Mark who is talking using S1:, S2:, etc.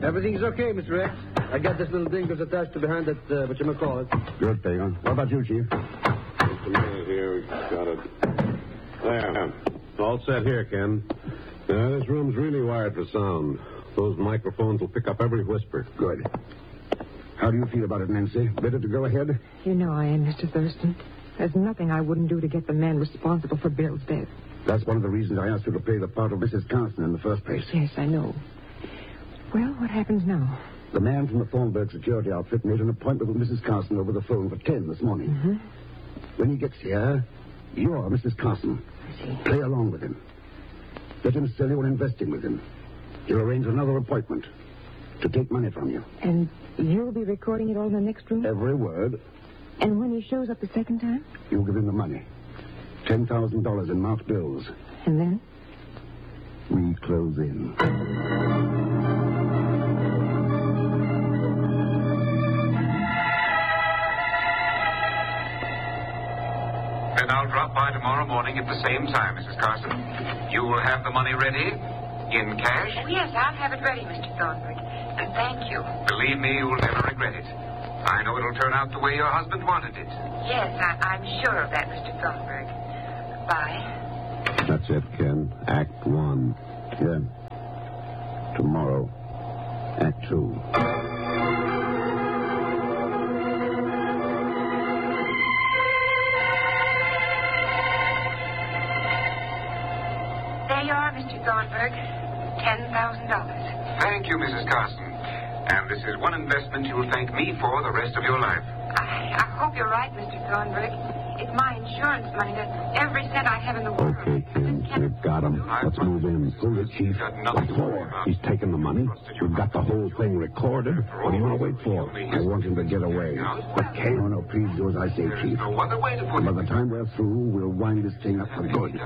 S1: Everything's okay, Mr. X. I got this little thing that's attached to behind that, whatchamacallit.
S2: Good thing, huh? What about you, Chief?
S3: Just a minute here. Got it. There. All set here, Ken. This room's really wired for sound. Those microphones will pick up every whisper.
S2: Good. How do you feel about it, Nancy? Better to go ahead?
S4: You know I am, Mr. Thurston. There's nothing I wouldn't do to get the man responsible for Bill's death.
S2: That's one of the reasons I asked you to play the part of Mrs. Carson in the first place.
S4: Yes, I know. Well, what happens now?
S2: The man from the Thornburg security outfit made an appointment with Mrs. Carson over the phone for 10 this morning.
S4: Mm-hmm.
S2: When he gets here, you're Mrs. Carson.
S4: I see.
S2: Play along with him. Let him sell you an investing with him. He'll arrange another appointment to take money from you.
S4: And you'll be recording it all in the next room?
S2: Every word.
S4: And when he shows up the second time?
S2: You'll give him the money. $10,000 in marked bills.
S4: And then?
S2: We close in.
S5: And I'll drop by tomorrow morning at the same time, Mrs. Carson. You will have the money ready? In cash?
S6: Oh, yes, I'll have it ready, Mr. Thornburg. And thank you.
S5: Believe me, you'll never regret it. I know it'll turn out the way your husband wanted it.
S6: Yes, I'm sure of that, Mr. Thornburg. Bye.
S3: That's it, Ken. Act 1.
S2: Yeah. Tomorrow, Act 2.
S6: There you are, Mr. Thornburg. $10,000.
S5: Thank you, Mrs. Carson. And this is one investment you'll thank me for the rest of your life.
S6: I hope you're right, Mr. Thornburg. It's my insurance money. That's every cent I have in the world.
S3: Okay, Ken. We've got him. Let's move in.
S2: Hold it, Chief.
S5: What
S3: for? He's taking the money. We've got the whole thing recorded. What do you want to wait for?
S2: I want him to get away.
S5: But
S2: No, please do as I say,
S5: There's
S2: Chief.
S5: no other way to put
S2: By
S5: it.
S2: the time we're through, we'll wind this thing up for good.